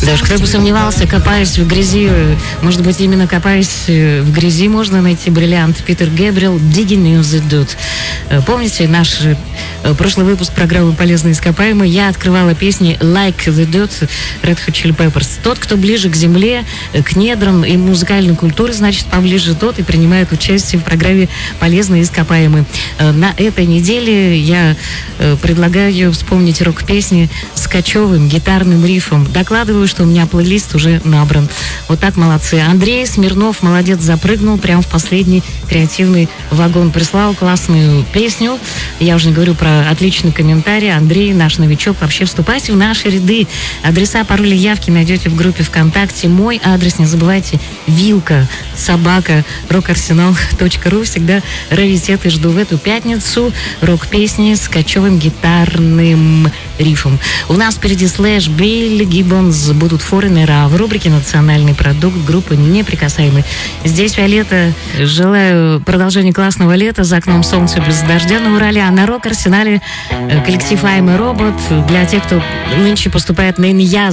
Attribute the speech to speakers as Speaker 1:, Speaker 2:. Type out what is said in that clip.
Speaker 1: Да уж, кто бы сомневался, копаясь в грязи, может быть, именно копаясь в грязи можно найти бриллиант. Питер Гэбриэл, Digging in the Dirt. Помните наш прошлый выпуск программы «Полезные ископаемые»? Я открывала песни Like the Dirt, Red Hot Chili Peppers. Тот, кто ближе к земле, к недрам и музыкальной культуре, значит, поближе тот и принимает участие в программе «Полезные ископаемые». На этой неделе я предлагаю вспомнить рок-песни с кочевым гитарным рифом. Докладываю, что у меня плейлист уже набран. Вот так молодцы. Андрей Смирнов, молодец, запрыгнул прямо в последний креативный вагон. Прислал классную песню. Я уже не говорю про отличный комментарий. Андрей, наш новичок, вообще вступайте в наши ряды. Адреса, пароли, явки найдете в группе ВКонтакте. Мой адрес, не забывайте, вилка@rockarsenal.ru. Всегда раритеты жду в эту пятницу. Рок-песни с кочевым гитарным рифом. У нас впереди Слэш, Билли Гиббонс, будут форинеры, а в рубрике «Национальный продукт» группы «Неприкасаемый». Здесь Виолетта. Желаю продолжения классного лета. За окном солнце без дождя на Урале. А на Рок-Арсенале коллектив I'm a Robot. Для тех, кто нынче поступает на ИНЯЗ.